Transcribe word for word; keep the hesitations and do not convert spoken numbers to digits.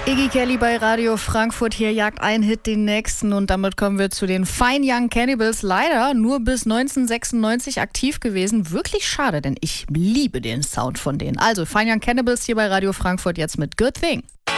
Iggy Kelly bei Radio Frankfurt, hier jagt ein Hit den nächsten und damit kommen wir zu den Fine Young Cannibals. Leider nur bis neunzehnhundertsechsundneunzig aktiv gewesen. Wirklich schade, denn ich liebe den Sound von denen. Also Fine Young Cannibals hier bei Radio Frankfurt jetzt mit Good Thing.